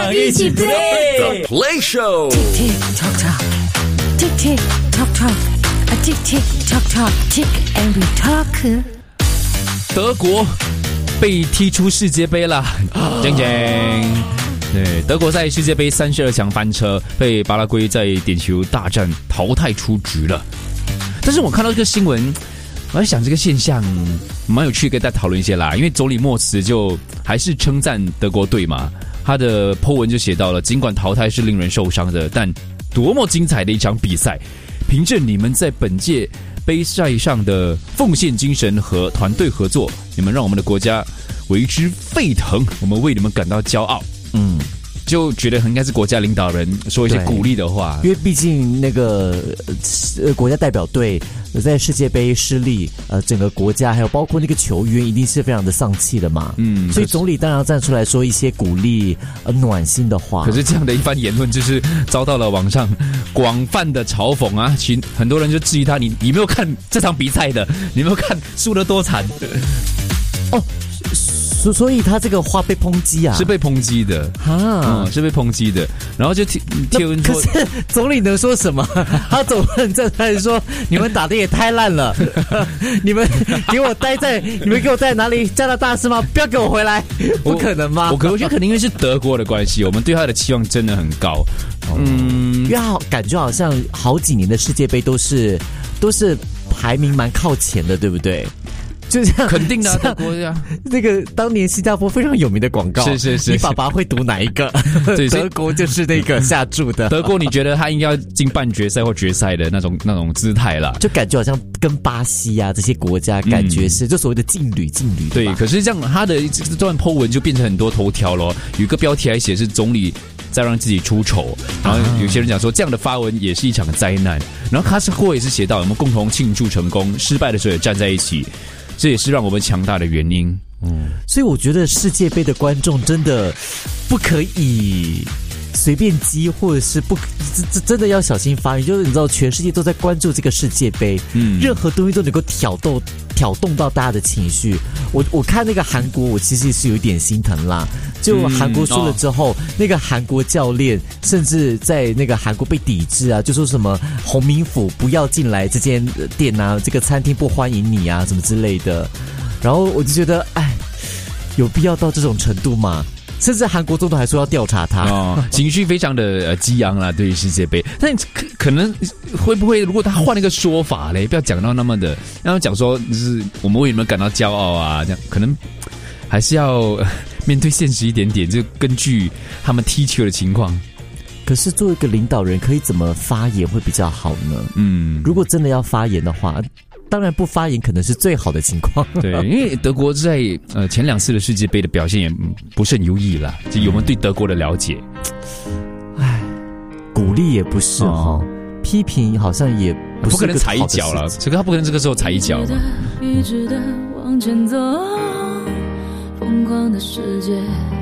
上一起 play The Play Show。 Tick tock tock, tick tick tock tock, a tick tick tock tock, tick and we talk。 德国被踢出世界杯了，锵锵！对，德国在世界杯32强翻车，被巴拉圭在点球大战淘汰出局了。但是我看到这个新闻，我在想这个现象蛮有趣，跟大家讨论一些啦。因为总理莫茨就还是称赞德国队嘛，他的 po 文就写到了，尽管淘汰是令人受伤的，但多么精彩的一场比赛！凭着你们在本届杯赛上的奉献精神和团队合作，你们让我们的国家为之沸腾，我们为你们感到骄傲。就觉得应该是国家领导人说一些鼓励的话， 因为毕竟那个国家代表队在世界杯失利，整个国家还有包括那个球员一定是非常的丧气的嘛。所以总理当然要站出来说一些鼓励暖心的话。 可是这样的一番言论就是遭到了网上广泛的嘲讽啊，很多人就质疑他，你没有看这场比赛的，你没有看输得多惨哦。所以他这个话被抨击啊， 是被抨击的是被抨击的。然后就贴文说， 可是总理能说什么？他总不能站出来说你们打得也太烂了，你们给我在哪里？加拿大是吗？不要给我回来，不可能吗？ 我觉得可能因为是德国的关系，我们对他的期望真的很高。 因为感觉好像好几年的世界杯都是排名蛮靠前的，对不对？就像肯定的，德国呀， 那个当年新加坡非常有名的广告， 是， 你爸爸会读哪一个？对，德国就是那个下注的。 德国，你觉得他应该要进半决赛或决赛的那种姿态啦， 就感觉好像跟巴西啊这些国家感觉是就所谓的劲旅。 对，可是这样他的这段 po 文就变成很多头条了，有一个标题还写是总理在让自己出丑，然后有些人讲说这样的发文也是一场灾难，然后卡斯霍也是写到我们共同庆祝成功，失败的时候也站在一起。这也是让我们强大的原因。 所以我觉得世界杯的观众真的不可以随便激，或者是真的要小心发言。就是你知道，全世界都在关注这个世界杯，任何东西都能够挑动到大家的情绪。我看那个韩国，我其实是有一点心疼啦。就韩国输了之后，那个韩国教练甚至在那个韩国被抵制啊，就说什么洪明府不要进来这间店啊，这个餐厅不欢迎你啊，什么之类的。然后我就觉得，有必要到这种程度吗？甚至韩国总统还说要调查他， 情绪非常的激昂啦，对于世界杯。但可能会不会，如果他换了一个说法嘞，不要讲到那么的，然后讲说就是我们为你们感到骄傲啊，这样可能还是要面对现实一点点，就根据他们踢球的情况。 可是作为一个领导人，可以怎么发言会比较好呢？如果真的要发言的话，当然不发言可能是最好的情况。 对，因为德国在前2次的世界杯的表现也不是很优异啦，就我们对德国的了解。 鼓励也不是批评好像也不可能踩一脚了，这个他不可能这个时候踩一脚嘛。 一直的往前走，疯狂的世界